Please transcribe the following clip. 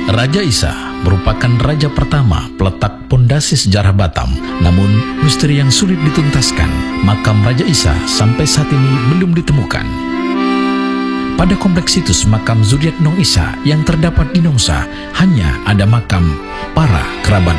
Raja Isa merupakan raja pertama peletak pondasi sejarah Batam. Namun, misteri yang sulit dituntaskan, makam Raja Isa sampai saat ini belum ditemukan. Pada kompleks situs makam zuriat Nong Isa yang terdapat di Nongsa, hanya ada makam para kerabat